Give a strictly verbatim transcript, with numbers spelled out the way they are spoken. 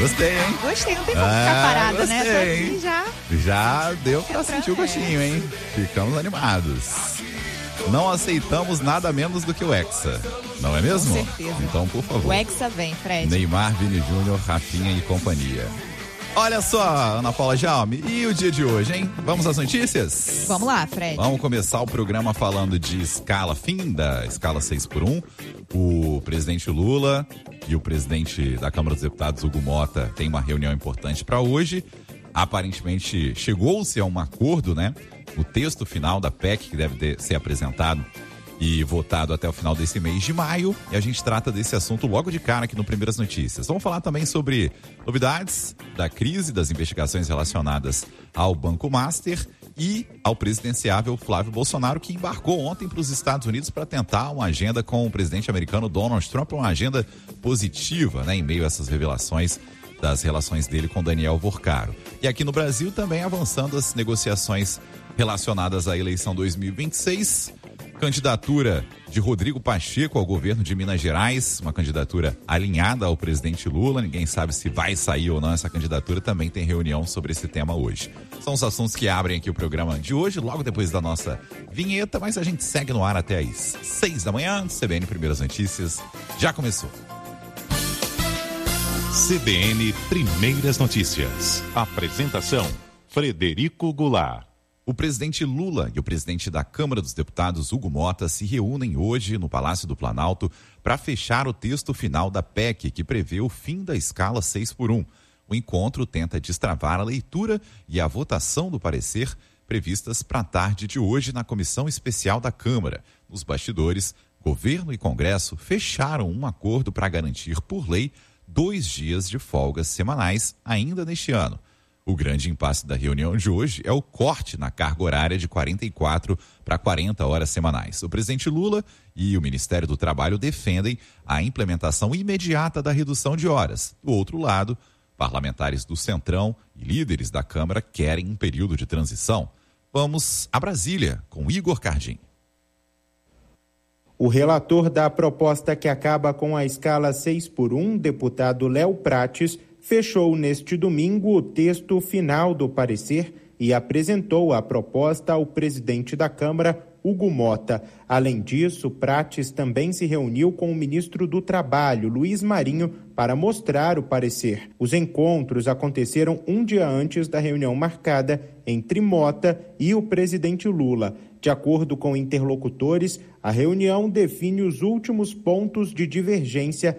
Gostei, hein? Gostei, não tem como Ah, ficar parada, gostei, né? Tô aqui hein? já. Já deu pra sentir o gostinho, hein? Ficamos animados. Não aceitamos nada menos do que o Hexa, não é mesmo? Com certeza. Então, por favor. O Hexa vem, Fred. Neymar, Vini Júnior, Rafinha e companhia. Olha só, Ana Paula Jaume, e o dia de hoje, hein? Vamos às notícias? Vamos lá, Fred. Vamos começar o programa falando de escala, fim da escala seis por um. O presidente Lula e o presidente da Câmara dos Deputados, Hugo Mota, têm uma reunião importante para hoje. Aparentemente, chegou-se a um acordo, né? O texto final da P E C, que deve ter, ser apresentado e votado até o final desse mês de maio, e a gente trata desse assunto logo de cara aqui no Primeiras Notícias. Vamos falar também sobre novidades da crise, das investigações relacionadas ao Banco Master e ao presidenciável Flávio Bolsonaro, que embarcou ontem para os Estados Unidos para tentar uma agenda com o presidente americano Donald Trump, uma agenda positiva, né, em meio a essas revelações das relações dele com Daniel Vorcaro. E aqui no Brasil também avançando as negociações relacionadas à eleição dois mil e vinte e seis, candidatura de Rodrigo Pacheco ao governo de Minas Gerais, uma candidatura alinhada ao presidente Lula, ninguém sabe se vai sair ou não essa candidatura, também tem reunião sobre esse tema hoje. São os assuntos que abrem aqui o programa de hoje, logo depois da nossa vinheta, mas a gente segue no ar até às seis da manhã, C B N Primeiras Notícias já começou. C B N Primeiras Notícias. Apresentação: Frederico Goulart. O presidente Lula e o presidente da Câmara dos Deputados, Hugo Mota, se reúnem hoje no Palácio do Planalto para fechar o texto final da P E C, que prevê o fim da escala seis por um. O encontro tenta destravar a leitura e a votação do parecer previstas para a tarde de hoje na Comissão Especial da Câmara. Nos bastidores, governo e Congresso fecharam um acordo para garantir, por lei, dois dias de folgas semanais ainda neste ano. O grande impasse da reunião de hoje é o corte na carga horária de quarenta e quatro para quarenta horas semanais. O presidente Lula e o Ministério do Trabalho defendem a implementação imediata da redução de horas. Do outro lado, parlamentares do Centrão e líderes da Câmara querem um período de transição. Vamos a Brasília com Igor Cardim. O relator da proposta que acaba com a escala seis por um, deputado Léo Prates, fechou neste domingo o texto final do parecer e apresentou a proposta ao presidente da Câmara, Hugo Mota. Além disso, Prates também se reuniu com o ministro do Trabalho, Luiz Marinho, para mostrar o parecer. Os encontros aconteceram um dia antes da reunião marcada entre Mota e o presidente Lula. De acordo com interlocutores, a reunião define os últimos pontos de divergência